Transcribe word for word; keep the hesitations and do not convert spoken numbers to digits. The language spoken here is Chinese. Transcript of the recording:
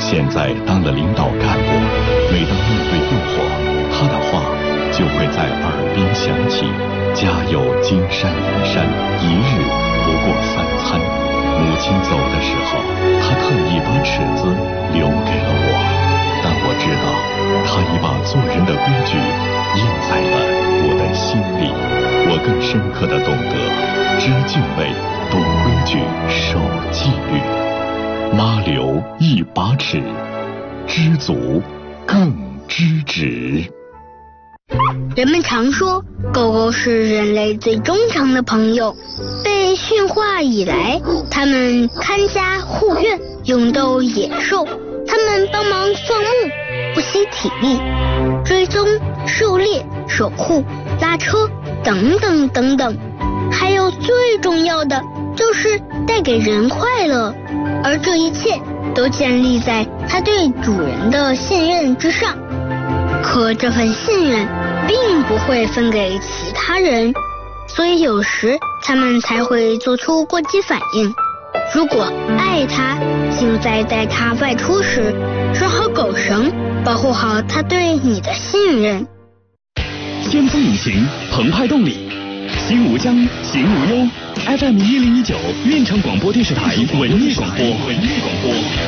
现在当了领导干部，每当面对诱惑，他的话就会在耳边响起：家有金山银山，一日不过三餐。母亲走的时候，他特意把尺子留给了我，但我知道他已把做人的规矩印在了我的心里。我更深刻地懂得知敬畏、懂规矩、守纪律。妈留一把尺，知足更知止。 人们常说狗狗是人类最忠诚的朋友，被驯化以来，它们看家护院，勇斗野兽，它们帮忙放牧，不惜体力，追踪、狩猎、守护、拉车等等等等，还有最重要的就是带给人快乐，而这一切都建立在它对主人的信任之上。可这份信任并不会分给其他人，所以有时他们才会做出过激反应。如果爱它，就在带它外出时拴好狗绳，保护好它对你的信任。 先锋引擎，澎湃动力，心无疆，行无忧。F M 一零一九，原厂广播电视台文艺广播，文艺广播。